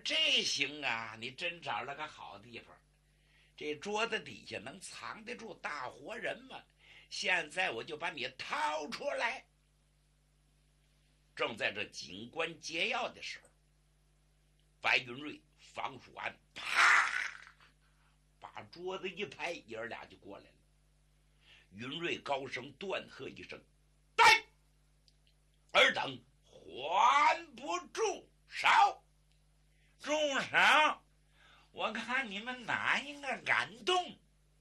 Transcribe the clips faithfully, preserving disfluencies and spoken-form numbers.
这行啊，你真找了个好地方。这桌子底下能藏得住大活人吗？现在我就把你掏出来。正在这警官解药的时候，白云瑞、方树安啪把桌子一拍，爷儿俩就过来了。云瑞高声断喝一声：“来！”尔等还不住手！住手！我看你们哪一个敢动？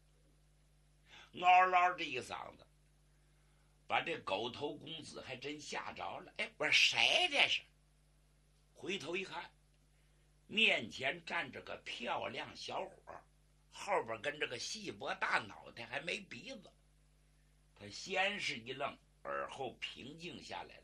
嗷嗷这一嗓子，把这狗头公子还真吓着了。哎，我说谁这是？回头一看，面前站着个漂亮小伙，后边跟着个细脖大脑袋，还没鼻子。他先是一愣，而后平静下来了。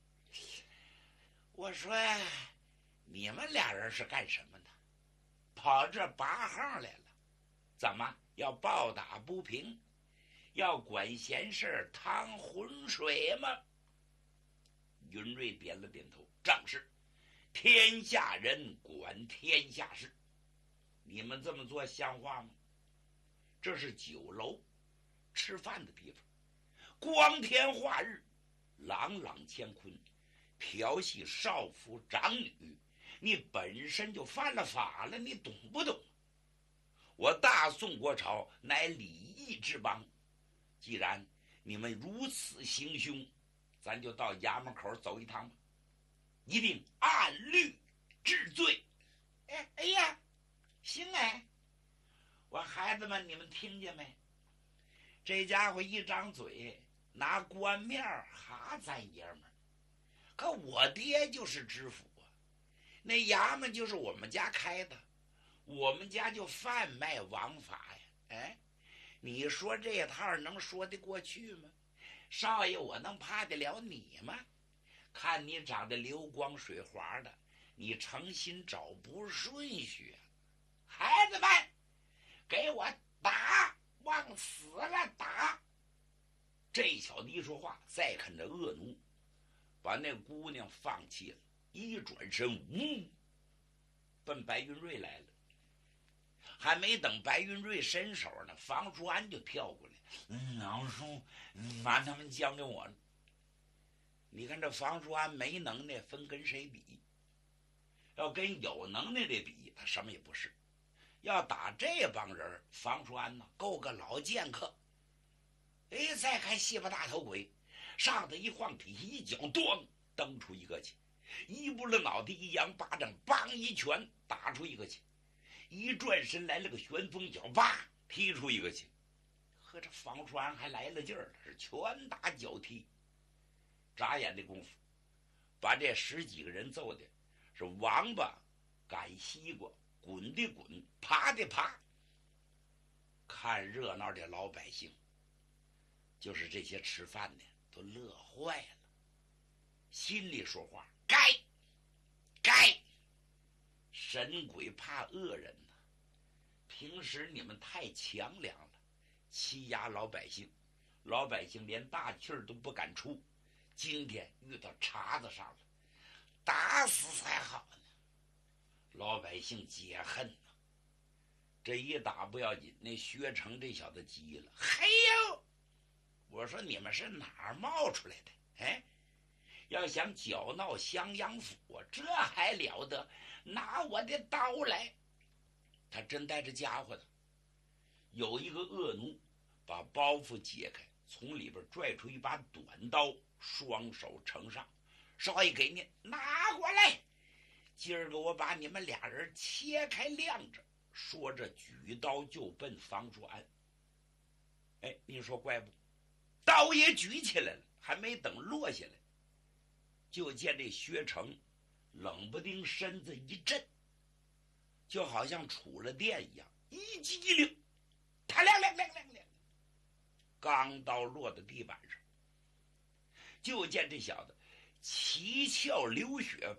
我说，你们俩人是干什么的？跑这拔行来了？怎么要暴打不平？要管闲事趟浑水吗？云瑞点了点头，正是。天下人管天下事，你们这么做像话吗？这是酒楼吃饭的地方，光天化日，朗朗乾坤，调戏少妇长女，你本身就犯了法了，你懂不懂？我大宋国朝乃礼义之邦，既然你们如此行凶，咱就到衙门口走一趟吧，一定按律治罪。哎哎呀，行哎！我孩子们，你们听见没？这家伙一张嘴，拿官面哈咱爷们儿。可我爹就是知府啊，那衙门就是我们家开的，我们家就贩卖王法呀。哎，你说这套能说得过去吗？少爷，我能怕得了你吗？看你长得流光水滑的，你诚心找不顺序啊！孩子们，给我打，往死了打！这小子一说话，再看这恶奴，把那姑娘放弃了，一转身，呜，奔白云瑞来了。还没等白云瑞伸手呢，房叔安就跳过来：“嗯，老叔，把他们交给我了。”你看这房叔安没能耐，分跟谁比？要跟有能耐的比，他什么也不是。要打这帮人，房叔安呢够个老剑客。哎，再看西巴大头鬼，上头一晃体一脚，咣蹬出一个去，一不了脑袋，一扬巴掌，梆一拳打出一个去，一转身来了个旋风脚，叭踢出一个去。呵，这房叔安还来了劲儿，是拳打脚踢。眨眼的功夫，把这十几个人揍的是王八赶西瓜，滚的滚，爬的爬。看热闹的老百姓，就是这些吃饭的都乐坏了，心里说话：该该，神鬼怕恶人呐！平时你们太强梁了，欺压老百姓，老百姓连大气儿都不敢出。今天遇到茬子上了，打死才好呢。老百姓解恨呐，这一打不要紧，那薛成这小子急了：“嘿呦！我说你们是哪儿冒出来的？哎，要想搅闹襄阳府，这还了得？拿我的刀来！”他真带着家伙的。有一个恶奴把包袱解开，从里边拽出一把短刀，双手呈上：“少爷给您拿过来，今儿个我把你们俩人切开晾着。”说着举刀就奔房叔安。哎，你说怪不？刀也举起来了，还没等落下来，就见这薛成冷不丁身子一震，就好像触了电一样，一激灵，他亮亮亮亮亮，钢刀落到地板上。就见这小子七窍流血，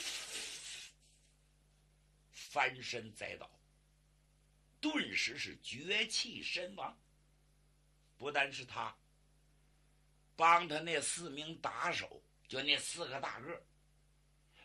翻身栽倒，顿时是绝气身亡。不但是他，帮他那四名打手，就那四个大个，